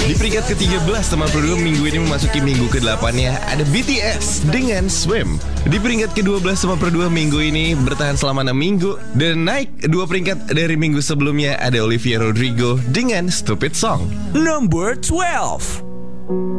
Di peringkat ke-13 teman produk minggu ini memasuki minggu ke-8-nya ada BTS dengan Swim. Di peringkat ke-12 teman produk minggu ini bertahan selama 6 minggu dan naik 2 peringkat dari minggu sebelumnya ada Olivia Rodrigo dengan Stupid Song. Number 12.